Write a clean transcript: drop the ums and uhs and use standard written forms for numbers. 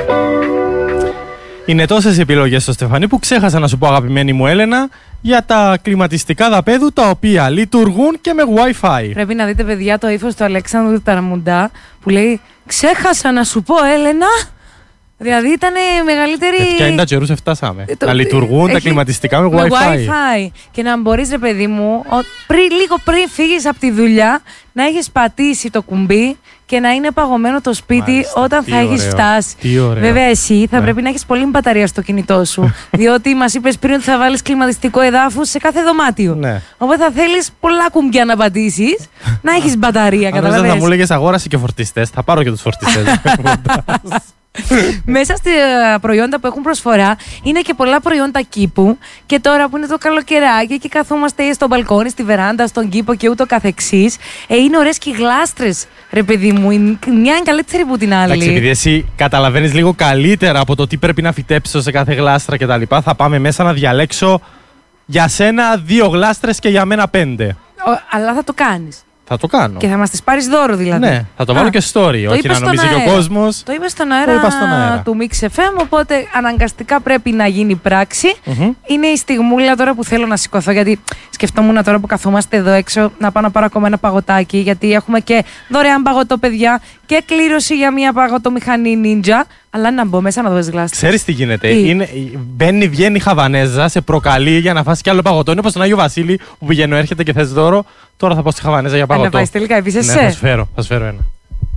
Είναι τόσες επιλογές στο Στεφανί που ξέχασα να σου πω, αγαπημένη μου Έλενα, για τα κλιματιστικά δαπέδου τα οποία λειτουργούν και με Wi-Fi. Πρέπει να δείτε, παιδιά, το ύφος του Αλέξανδρου Ταραμουντά που λέει «Ξέχασα να σου πω, Έλενα». Δηλαδή ήταν μεγαλύτερη. Ποια είναι τα καιρούς φτάσαμε. Να λειτουργούν τα κλιματιστικά με Wi-Fi. Και να μπορείς, ρε παιδί μου, λίγο πριν φύγεις από τη δουλειά, να έχεις πατήσει το κουμπί και να είναι παγωμένο το σπίτι. Μάλιστα, όταν θα έχεις φτάσει. Βέβαια, εσύ θα πρέπει να έχεις πολύ μπαταρία στο κινητό σου. Διότι μας είπες πριν ότι θα βάλεις κλιματιστικό εδάφους σε κάθε δωμάτιο. Ναι. Οπότε θα θέλεις πολλά κουμπιά να πατήσεις, να έχεις μπαταρία. Αν θα μου έλεγες αγόρασε και φορτιστές, θα πάρω και τους φορτιστές. Μέσα στα προϊόντα που έχουν προσφορά είναι και πολλά προϊόντα κήπου. Και τώρα που είναι το καλοκαιράκι και καθόμαστε στο μπαλκόνι, στη βεράντα, στον κήπο και ούτω καθεξής, είναι ωραίες και οι γλάστρες, ρε παιδί μου. Μια είναι καλύτερη από την άλλη. Εντάξει, επειδή εσύ καταλαβαίνεις λίγο καλύτερα από το τι πρέπει να φυτέψω σε κάθε γλάστρα κτλ., θα πάμε μέσα να διαλέξω για σένα 2 γλάστρες και για μένα 5. Αλλά θα το κάνεις. Θα το κάνω. Και θα μας τις πάρεις δώρο δηλαδή. Ναι, θα το βάλω και story. Όχι να νομίζει και ο κόσμος. Το είπες στον αέρα του Mix FM, οπότε αναγκαστικά πρέπει να γίνει πράξη. Είναι η στιγμούλα τώρα που θέλω να σηκωθώ, γιατί σκεφτόμουν τώρα που καθόμαστε εδώ έξω να πάω να πάρω ακόμα ένα παγωτάκι, γιατί έχουμε και δωρεάν παγωτό, παιδιά, και κλήρωση για μια παγωτομηχανή Ninja. Αλλά να μπω μέσα να δω τις γλάστρες. Ξέρεις τι γίνεται. Μπαίνει, βγαίνει η Χαβανέζα, σε προκαλεί για να φας κι άλλο παγωτό. Είναι όπως τον Άγιο Βασίλη που πηγαίνω, έρχεται και θες δώρο. Τώρα θα πάω στη Χαβανέζα για παγωτό. Να πάει τελικά, επίσης. Ναι, θα σου φέρω ένα.